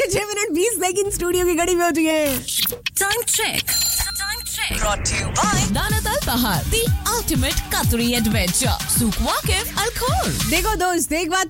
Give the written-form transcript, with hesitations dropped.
6:20 studio की घड़ी में हो चुकी है। Time check. Brought to you by Danatal Bahar, the ultimate Qatari adventure. Souk Waqif Al Khor. देखो दोस्त, एक बात